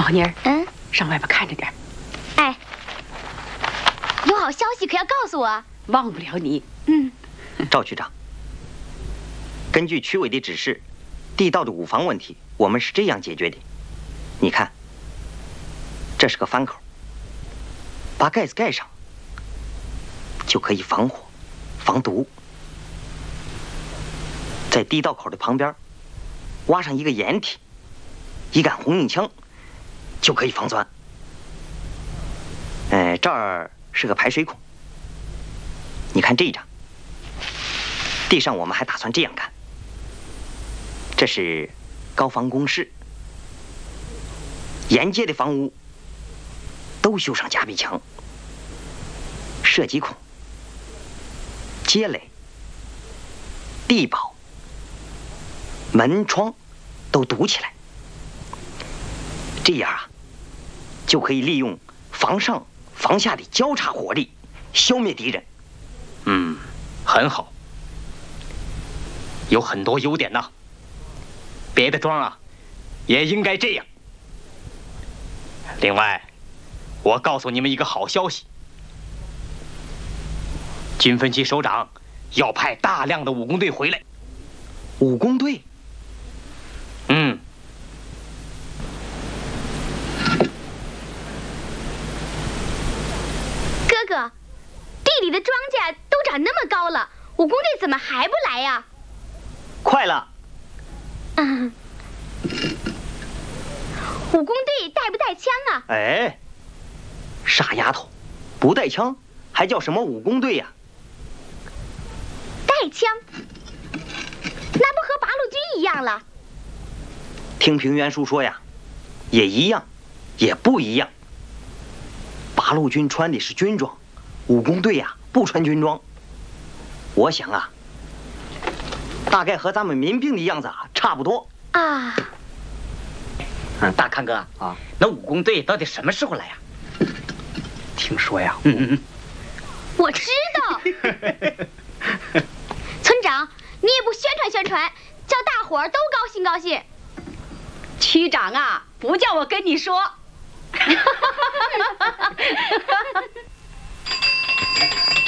宝妮儿，上外边看着点。 哎，有好消息可要告诉我。 忘不了你。 赵区长，根据区委的指示，地道的五防问题我们是这样解决的。你看，这是个翻口，把盖子盖上，就可以防火、防毒。在地道口的旁边，挖上一个掩体，一杆红缨枪，就可以防钻。这儿是个排水孔。你看这一张，地上我们还打算这样干。这是高防工事，沿街的房屋都修上夹壁墙、射击孔、街垒、地堡、门窗都堵起来，这样啊，就可以利用防上防下的交叉火力消灭敌人。 很好，有很多优点呐。别的庄啊，也应该这样。另外，我告诉你们一个好消息：军分区首长要派大量的武工队回来。 武工队？ 哥哥，地里的庄稼都长那么高了，武工队怎么还不来呀？ 快了。 武工队带不带枪啊？ 哎，傻丫头，不带枪还叫什么武工队呀？ 带枪，那不和八路军一样了？ 听平原叔说呀，也一样，也不一样。八路军穿的是军装，武工队呀不穿军装。我想啊，大概和咱们民兵的样子差不多啊。 大康哥啊，那武工队到底什么时候来呀？ 听说呀， 我知道。村长，你也不宣传宣传，叫大伙儿都高兴高兴。 区长啊，不叫我跟你说。